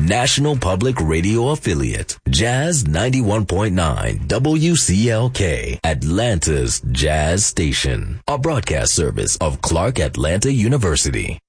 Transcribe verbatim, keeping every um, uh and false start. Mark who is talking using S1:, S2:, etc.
S1: National Public Radio affiliate, Jazz ninety-one point nine W C L K, Atlanta's Jazz Station, a broadcast service of Clark Atlanta University.